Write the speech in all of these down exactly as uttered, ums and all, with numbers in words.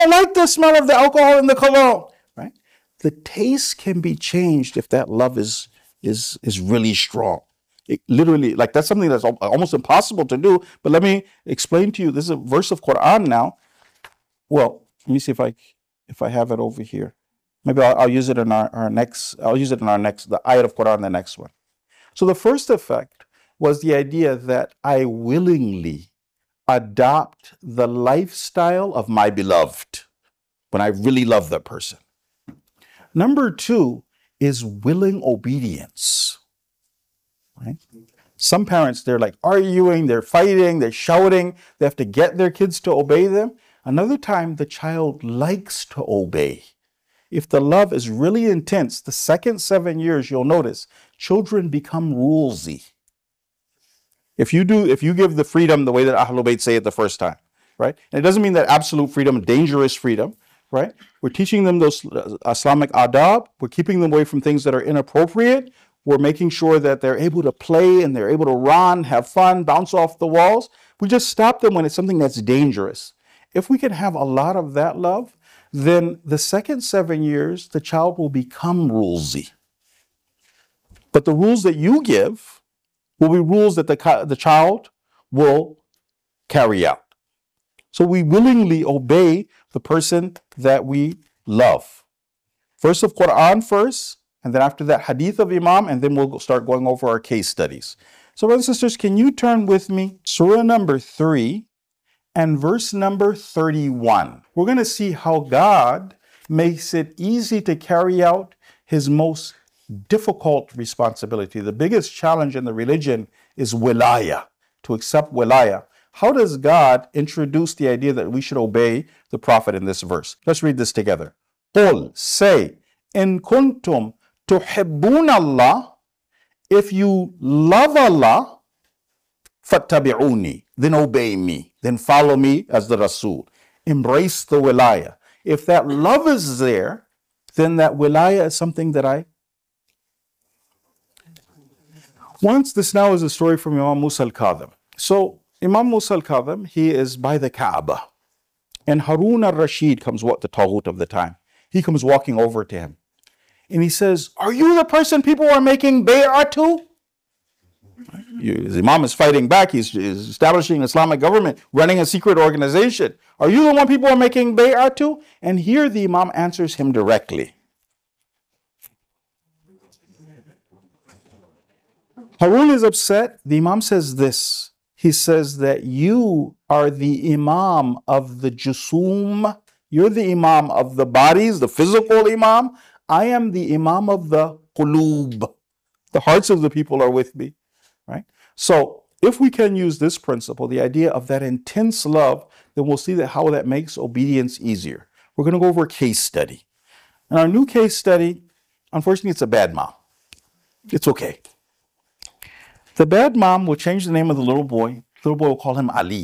I like the smell of the alcohol in the cologne, right? The taste can be changed if that love is is is really strong. It literally, like that's something that's almost impossible to do. But let me explain to you. This is a verse of Quran now. Well, let me see if I if I have it over here. Maybe I'll, I'll use it in our, our next. I'll use it in our next the ayat of Quran, the next one. So the first effect was the idea that I willingly adopt the lifestyle of my beloved when I really love that person. Number two is willing obedience. Right? Some parents, they're like arguing, they're fighting, they're shouting, they have to get their kids to obey them. Another time, the child likes to obey. If the love is really intense, the second seven years, you'll notice, children become rulesy. If you do, if you give the freedom the way that Ahlul Bayt say it the first time, right? And it doesn't mean that absolute freedom, dangerous freedom, right? We're teaching them those Islamic adab. We're keeping them away from things that are inappropriate. We're making sure that they're able to play and they're able to run, have fun, bounce off the walls. We just stop them when it's something that's dangerous. If we can have a lot of that love, then the second seven years, the child will become rulesy. But the rules that you give will be rules that the, the child will carry out. So we willingly obey the person that we love. Verse of Quran first, and then after that, hadith of Imam, and then we'll start going over our case studies. So brothers and sisters, can you turn with me surah number three and verse number thirty-one. We're going to see how God makes it easy to carry out his most difficult responsibility. The biggest challenge in the religion is wilaya, to accept wilaya. How does God introduce the idea that we should obey the Prophet in this verse? Let's read this together. Qul, say, in kuntum tuhibbun Allah, if you love Allah, fattabi'uni, then obey me, then follow me as the Rasul. Embrace the wilaya. If that love is there, then that wilaya is something that I... Once, this now is a story from Imam Musa al-Kadhim. So, Imam Musa al-Kadhim, he is by the Kaaba. And Harun al-Rashid comes, what, the Taghut of the time. He comes walking over to him. And he says, are you the person people are making bay'ah to? His Imam is fighting back. He's, he's establishing an Islamic government, running a secret organization. Are you the one people are making bay'ah to? And here the Imam answers him directly. Harun is upset. The Imam says this. He says that you are the Imam of the Jusum. You're the Imam of the bodies, the physical Imam. I am the Imam of the Qulub. The hearts of the people are with me. Right? So if we can use this principle, the idea of that intense love, then we'll see that how that makes obedience easier. We're going to go over a case study. And our new case study, unfortunately, it's a bad mom. It's okay. The bad mom will change the name of the little boy. The little boy will call him Ali.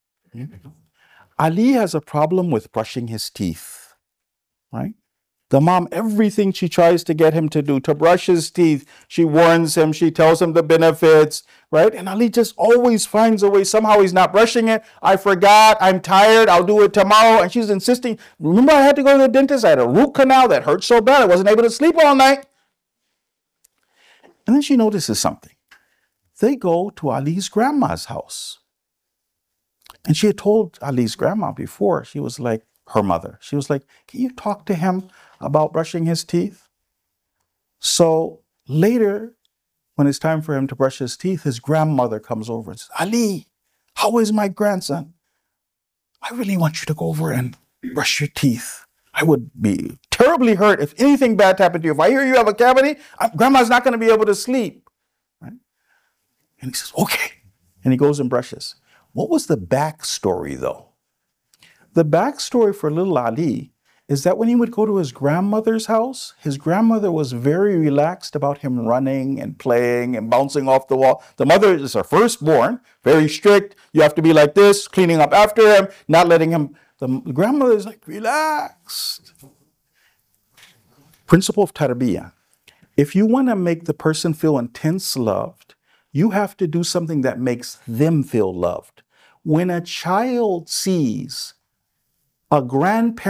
Ali has a problem with brushing his teeth. Right? The mom, everything she tries to get him to do, to brush his teeth, she warns him, she tells him the benefits, right? And Ali just always finds a way. Somehow he's not brushing it. I forgot, I'm tired, I'll do it tomorrow. And she's insisting, remember I had to go to the dentist? I had a root canal that hurt so bad I wasn't able to sleep all night. And then she notices something. They go to Ali's grandma's house. And she had told Ali's grandma before, she was like, her mother, she was like, can you talk to him about brushing his teeth? So later, when it's time for him to brush his teeth, his grandmother comes over and says, Ali, how is my grandson? I really want you to go over and brush your teeth. I would be terribly hurt if anything bad happened to you. If I hear you have a cavity, grandma's not going to be able to sleep. Right? And he says, okay. And he goes and brushes. What was the backstory, though? The backstory for little Ali is that when he would go to his grandmother's house, his grandmother was very relaxed about him running and playing and bouncing off the wall. The mother is her firstborn, very strict. You have to be like this, cleaning up after him, not letting him. The grandmother is like, relaxed. Principle of tarbiyah. If you want to make the person feel intense loved, you have to do something that makes them feel loved. When a child sees a grandparent